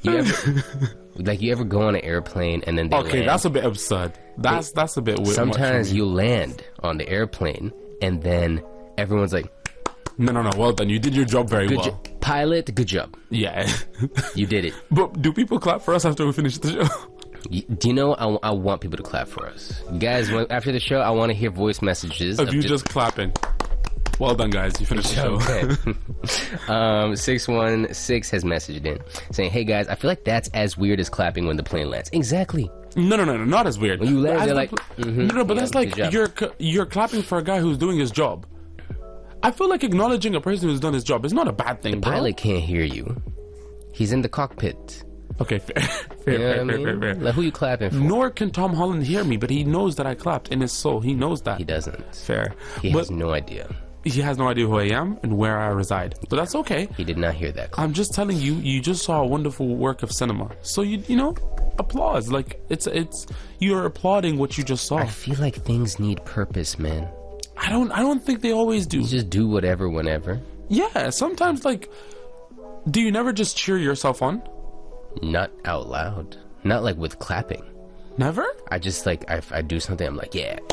You ever go on an airplane and then they land? That's a bit absurd. That's a bit weird. Sometimes you land on the airplane and then everyone's like, no, well done, you did your job very well. Pilot, good job. Yeah. You did it. But do people clap for us after we finish the show? Do you know, I want people to clap for us. Guys, after the show, I want to hear voice messages of you just clapping. Well done, guys. You finished the show. Okay. 616 has messaged in saying, hey, guys, I feel like that's as weird as clapping when the plane lands. Exactly. No, not as weird. When you land, they're like... No, but that's like you're clapping for a guy who's doing his job. I feel like acknowledging a person who's done his job is not a bad thing, The pilot can't hear you. He's in the cockpit. Okay, fair. Like, who you clapping for? Nor can Tom Holland hear me, but he knows that I clapped in his soul. He knows that. He doesn't. Fair. He has no idea. He has no idea who I am and where I reside. But that's okay. He did not hear that clap. I'm just telling you, you just saw a wonderful work of cinema. So you know, applause. Like it's you're applauding what you just saw. I feel like things need purpose, man. I don't think they always do. You just do whatever, whenever. Yeah, sometimes, like, do you never just cheer yourself on? Not out loud. Not like with clapping. Never? I just like, I do something, I'm like, yeah.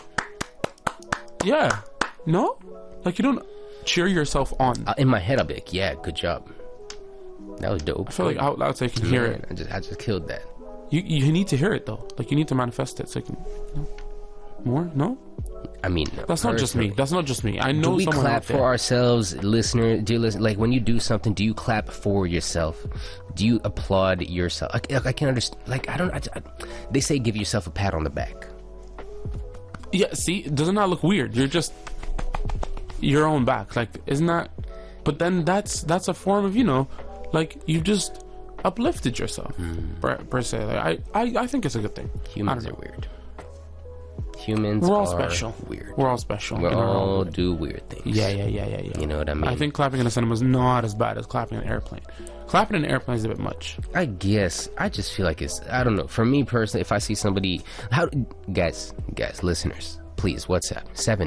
Yeah. No? Like, you don't cheer yourself on. In my head, I'll be like, yeah, good job. That was dope. I feel like out loud so you can hear it. I just killed that. You need to hear it, though. Like, you need to manifest it so you can... No? More? No? I mean, that's not just me. That's not just me. I know. Do we someone clap for ourselves, listener? Do you listen? Like, when you do something, do you clap for yourself? Do you applaud yourself? I can't understand. Like, they say give yourself a pat on the back. Yeah. See, doesn't that look weird? You're just your own back. Like, isn't that? But then that's a form of, you know, like, you just uplifted yourself per se. Like, I think it's a good thing. Humans are weird. Humans We're all are special. Weird. We're all special. We all do weird things. Yeah. You know what I mean? I think clapping in a cinema is not as bad as clapping in an airplane. Clapping in an airplane is a bit much. I guess. I just feel like I don't know. For me personally, if I see somebody... Guys, listeners, please, WhatsApp,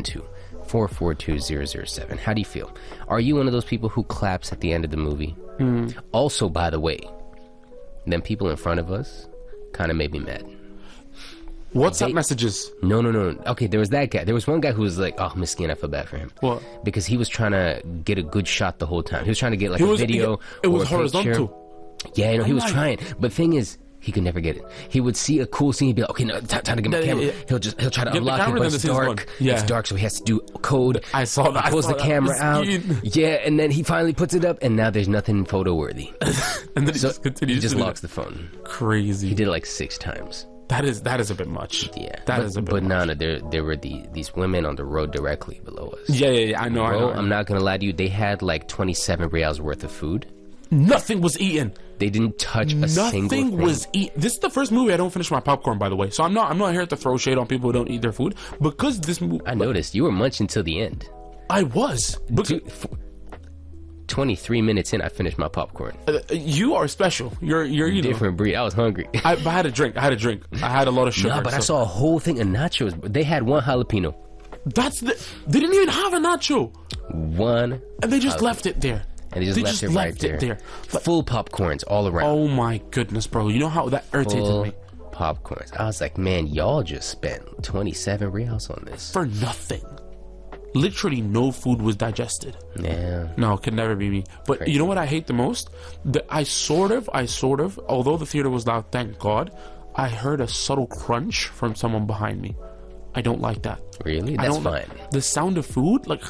72-442-007. How do you feel? Are you one of those people who claps at the end of the movie? Also, by the way, them people in front of us kind of made me mad. WhatsApp messages. No. Okay, there was that guy. There was one guy who was like, oh, miskin, I feel bad for him. What? Because he was trying to get a good shot the whole time. He was trying to get like a video. It was horizontal. Yeah, he was trying. But the thing is, he could never get it. He would see a cool scene, he'd be like, okay, no, time to get my camera. He'll try to unlock it, but it's dark. Yeah. It's dark, so he has to do code. I saw that. He pulls the camera out. Yeah, and then he finally puts it up, and now there's nothing photo worthy. And then he just continues. He just locks the phone. Crazy. He did it like 6 times. That is a bit much. Yeah, that is a bit much. But there were these women on the road directly below us. Yeah. I know. I'm not gonna lie to you. They had like 27 reals worth of food. Nothing was eaten. They didn't touch a single thing. Nothing was eaten. This is the first movie I don't finish my popcorn, by the way. So I'm not here to throw shade on people who don't eat their food, because this movie. I noticed you were munching till the end. I was. 23 minutes in, I finished my popcorn. You are special. You're different breed. I was hungry. I had a drink. I had a lot of sugar. No, but I saw a whole thing of nachos. They had one jalapeno. They didn't even have a nacho. One. And they just left it there. And they just left it right there. Full popcorns all around. Oh my goodness, bro. You know how that irritated me? Popcorns. I was like, man, y'all just spent 27 reals on this. For nothing. Literally no food was digested. Yeah. No, it could never be me. But crazy. You know what I hate the most? I sort of, although the theater was loud, thank God, I heard a subtle crunch from someone behind me. I don't like that. Really? That's fine. The sound of food, like...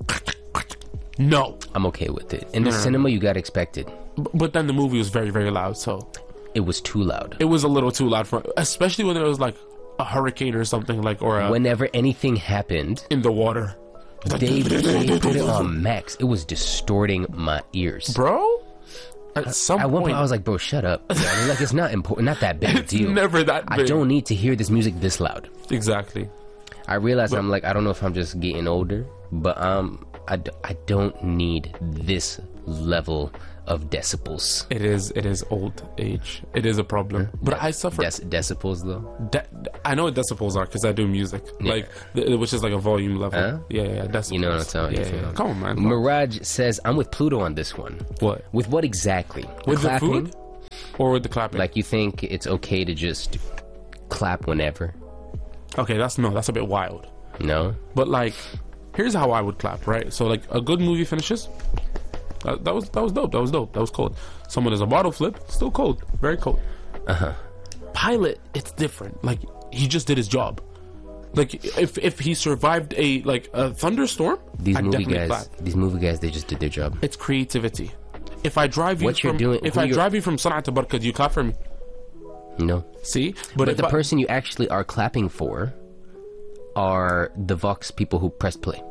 No. I'm okay with it. In the cinema, you got expected. But then the movie was very, very loud, so... It was too loud. It was a little too loud, especially when there was like a hurricane or something, like, or whenever anything happened... In the water. They put it on max. It was distorting my ears, bro. At one point, I was like, "Bro, shut up." Like, it's not important, not that big a deal. It's never that big. I don't need to hear this music this loud. Exactly. I realized I'm like, I don't know if I'm just getting older, but I don't need this level of decibels. It is old age. It is a problem. But I suffer. Decibels though. I know what decibels are because I do music, like which is like a volume level. Yeah. Decibels. You know what I'm talking about. Come on, man. Mirage says, "I'm with Pluto on this one." What? With what exactly? With the food? or with the clapping? Like, you think it's okay to just clap whenever? Okay, that's a bit wild. No? But like, here's how I would clap, right? So like, a good movie finishes. That was dope. That was dope. That was cold. Someone does a bottle flip, still cold, very cold. Pilot, it's different. Like, he just did his job. Like, if he survived a thunderstorm, These movie guys, they just did their job. it's creativity. If I drive you from Sana'a to Barka, do you clap for me? No. See, But the person you actually are clapping for are the Vox people who press play.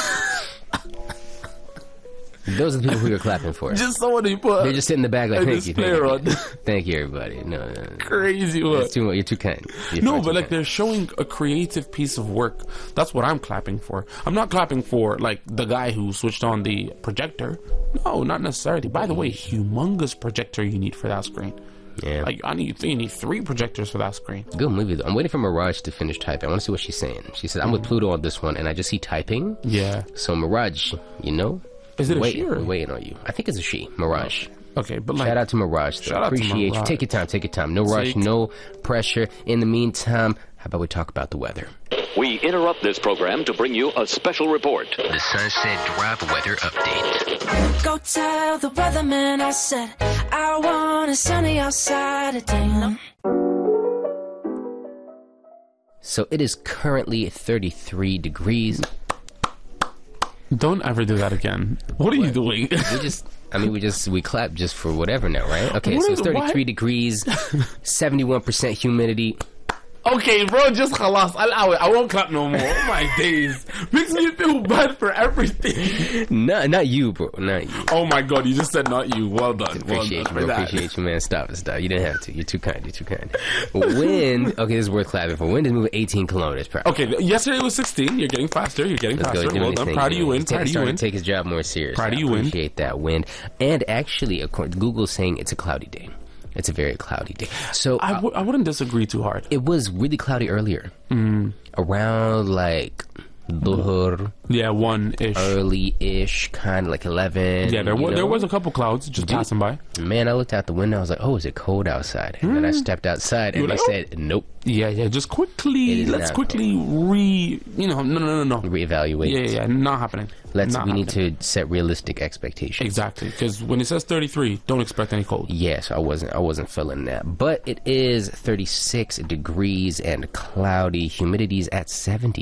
Those are the people who you're clapping for. just someone you put. They're just sitting in the back like, a thank you. display on. Thank you, everybody. No. Crazy It's too much. You're too kind. No, but like, they're showing a creative piece of work. That's what I'm clapping for. I'm not clapping for like the guy who switched on the projector. No, not necessarily. By the way, humongous projector you need for that screen. Yeah. Like, you need 3 projectors for that screen. Good movie, though. I'm waiting for Mirage to finish typing. I want to see what she's saying. She said, I'm with Pluto on this one, and I just see typing. Yeah. So, Mirage, you know? Is it a she or? We're waiting on you. I think it's a she. Mirage. Okay, but like, Shout out to Mirage, though. Shout out to Appreciate you. Mirage. Take your time. No rush, no pressure. In the meantime, how about we talk about the weather? We interrupt this program to bring you a special report. The Sunset Drive weather update. Go tell the weatherman I said I want it sunny outside today. So it is currently 33 degrees. don't ever do that again. What are you doing? We clap just for whatever now, right? Okay, What so is- it's 33 what? degrees, 71% humidity. Okay, bro, just khalas. Allow it. I won't clap no more. Oh my days. Makes me feel bad for everything. Not you, bro. Not you. Oh my god, you just said not you. Well done. Appreciate well you, done bro. for that. Appreciate you, man. Stop. You didn't have to. You're too kind. Wind. Okay, this is worth clapping for. Wind is moving 18 kilometers per hour. Okay, yesterday was 16. You're getting faster. Let's go. Well Doing done. his thing, Proud of you, man. Win. He's Proud of you, starting Win. to take his job more serious. Proud of I you, Win. appreciate that, Wind. And actually, Google's saying it's a cloudy day. It's a very cloudy day. So I wouldn't disagree too hard. it was really cloudy earlier. Around like Dhuhr, Yeah, 1-ish. early-ish, kind of like 11. Yeah, there you know? was a couple clouds just passing by. Man, I looked out the window. I was like, "Oh, is it cold outside?" And then I stepped outside, and were they like, "Oh." said, "Nope, Yeah. Just quickly, is let's not quickly no. reevaluate." Yeah, not happening. We need to set realistic expectations. Exactly, because when it says 33, don't expect any cold. Yes, I wasn't feeling that. But it is 36 degrees and cloudy. Humidity's at 71%.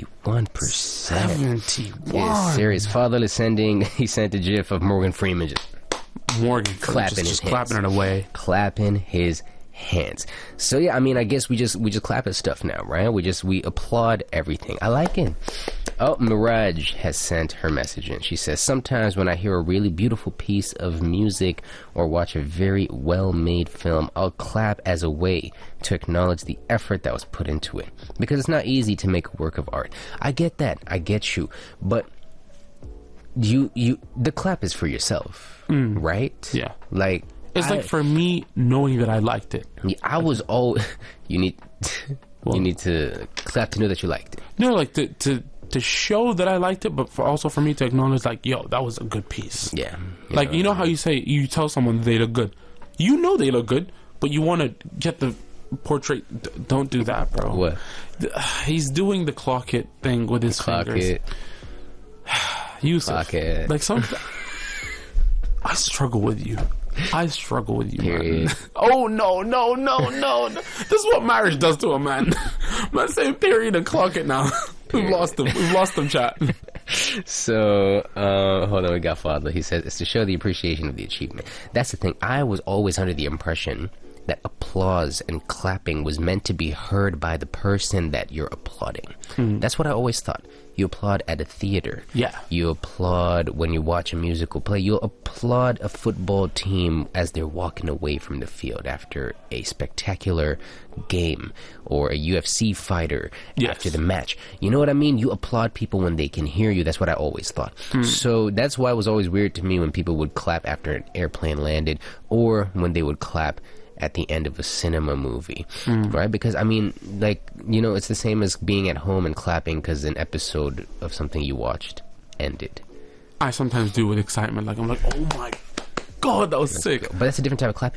71. Yes, serious. Father he sent a gif of Morgan Freeman just Morgan Clapping his just hands. clapping it away. clapping his hands. So yeah, I mean, I guess we just clap at stuff now, right? We applaud everything. I like it. Oh, Mirage has sent her message in. She says, sometimes when I hear a really beautiful piece of music or watch a very well-made film, I'll clap as a way to acknowledge the effort that was put into it. Because it's not easy to make a work of art. I get that. I get you. But the clap is for yourself, right? Yeah. Like, It's like for me knowing that I liked it. I was all you need to clap to know that you liked it. No, like to show that I liked it, but also for me to acknowledge, like, yo, that was a good piece. Yeah. You know how you tell someone they look good. You know they look good, but you want to get the portrait. Don't do that, bro. What? He's doing the clock it thing with his Clock fingers. it. Yusuf. Clock it. Like I struggle with you. Period. Man. Oh no. This is what marriage does to a man. Man saying period and clock it now. We've lost him, chat. So, hold on, we got Father. He says, it's to show the appreciation of the achievement. That's the thing. I was always under the impression that applause and clapping was meant to be heard by the person that you're applauding. That's what I always thought. You applaud at a theater. Yeah. You applaud when you watch a musical play. You'll applaud a football team as they're walking away from the field after a spectacular game, or a UFC fighter after the match. You know what I mean? You applaud people when they can hear you. That's what I always thought. So that's why it was always weird to me when people would clap after an airplane landed, or when they would clap at the end of a cinema movie, right? Because, I mean, like, you know, it's the same as being at home and clapping because an episode of something you watched ended. I sometimes do with excitement. Like, I'm like, oh my god, that was sick. But that's a different type of clapping.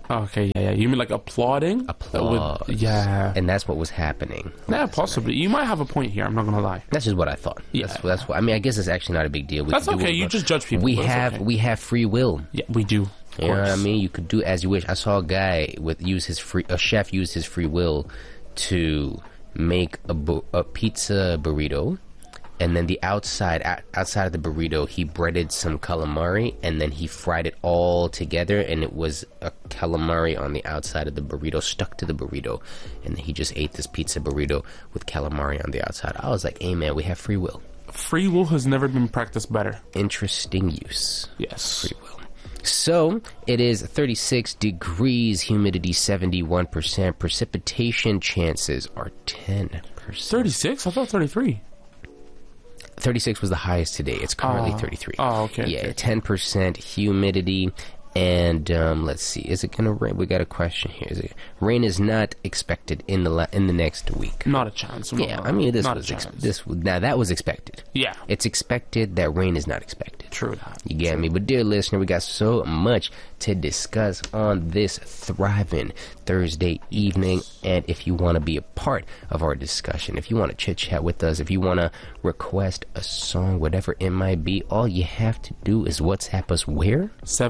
Okay, yeah. You mean like applauding? Applause. Yeah. And that's what was happening. Yeah, possibly. You might have a point here. I'm not gonna lie. That's just what I thought. Yeah. That's what I mean. I guess it's actually not a big deal. That's okay. You just judge people. We That's have okay. we have free will. Yeah, we do. You know what I mean? You could do as you wish. I saw a guy a chef use his free will to make a pizza burrito, and then the outside of the burrito he breaded some calamari, and then he fried it all together, and it was a calamari on the outside of the burrito stuck to the burrito, and then he just ate this pizza burrito with calamari on the outside. I was like, hey man, we have free will. Free will has never been practiced better. Interesting use. Yes. Free will. So, it is 36 degrees, humidity 71%, precipitation chances are 10%. 36? I thought 33. 36 was the highest today. It's currently 33. Oh, okay. Yeah, okay. 10% humidity. And let's see, is it gonna rain? We got a question here. Rain is not expected in the next week. Not a chance. Yeah, I mean not a chance. Now that was expected. Yeah. It's expected that rain is not expected. True that. You get me? But dear listener, we got so much to discuss on this thriving Thursday evening. And if you want to be a part of our discussion, if you want to chit chat with us, if you want to request a song, whatever it might be, all you have to do is WhatsApp us where?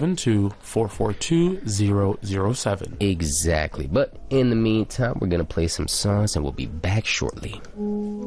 72442-007. Exactly. But in the meantime, we're going to play some songs and we'll be back shortly.